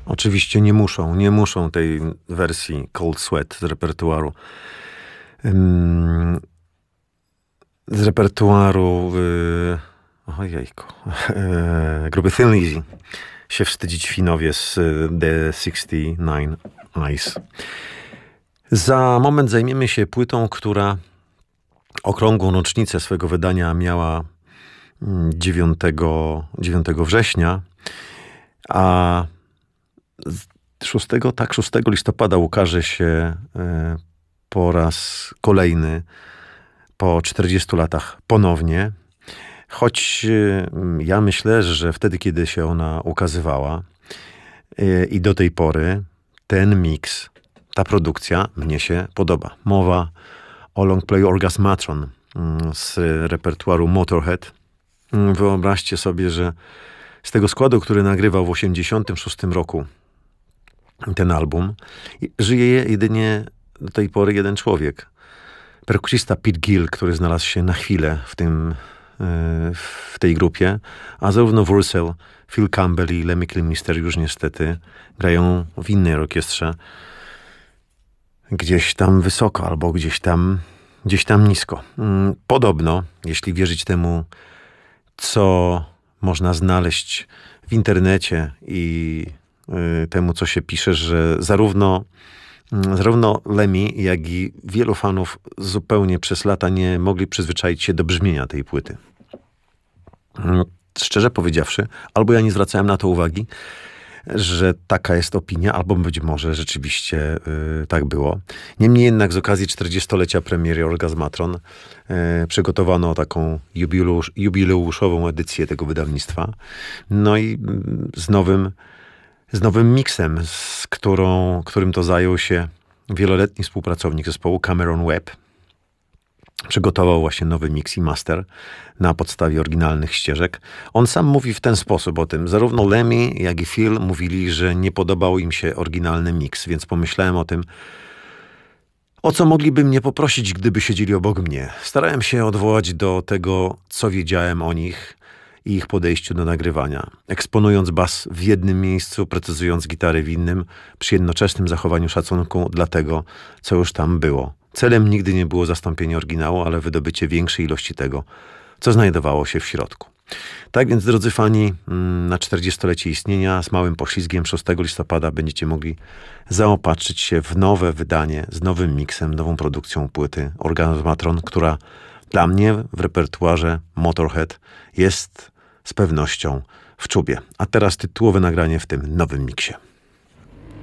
Oczywiście nie muszą tej wersji Cold Sweat z repertuaru. Ojejku, grupy Thin Lizzy się wstydzić Finowie z The 69 Eyes. Za moment zajmiemy się płytą, która okrągłą rocznicę swego wydania miała 9 września, a 6 listopada ukaże się po raz kolejny po 40 latach ponownie. Choć ja myślę, że wtedy, kiedy się ona ukazywała i do tej pory ten miks, ta produkcja mnie się podoba. Mowa o longplayu Orgasmatron z repertuaru Motorhead. Wyobraźcie sobie, że z tego składu, który nagrywał w 1986 roku ten album, żyje jedynie do tej pory jeden człowiek. Perkusista Pete Gill, który znalazł się na chwilę w tej grupie, a zarówno Wurzel, Phil Campbell i Lemmy Kilmister już niestety grają w innej orkiestrze. Gdzieś tam wysoko albo gdzieś tam nisko. Podobno, jeśli wierzyć temu, co można znaleźć w internecie i temu, co się pisze, że zarówno Lemmy, jak i wielu fanów zupełnie przez lata nie mogli przyzwyczaić się do brzmienia tej płyty. Szczerze powiedziawszy, albo ja nie zwracałem na to uwagi, że taka jest opinia, albo być może rzeczywiście tak było. Niemniej jednak z okazji 40-lecia premiery Orgasmatron przygotowano taką jubileuszową edycję tego wydawnictwa. No i z nowym miksem, którym to zajął się wieloletni współpracownik zespołu Cameron Webb. Przygotował właśnie nowy mix i master na podstawie oryginalnych ścieżek. On sam mówi w ten sposób o tym. Zarówno Lemmy, jak i Phil mówili, że nie podobał im się oryginalny mix, więc pomyślałem o tym, o co mogliby mnie poprosić, gdyby siedzieli obok mnie. Starałem się odwołać do tego, co wiedziałem o nich i ich podejściu do nagrywania. Eksponując bas w jednym miejscu, precyzując gitary w innym, przy jednoczesnym zachowaniu szacunku dla tego, co już tam było. Celem nigdy nie było zastąpienie oryginału, ale wydobycie większej ilości tego, co znajdowało się w środku. Tak więc, drodzy fani, na 40-lecie istnienia z małym poślizgiem 6 listopada będziecie mogli zaopatrzyć się w nowe wydanie z nowym miksem, nową produkcją płyty Orgasmatron, która dla mnie w repertuarze Motorhead jest z pewnością w czubie. A teraz tytułowe nagranie w tym nowym miksie.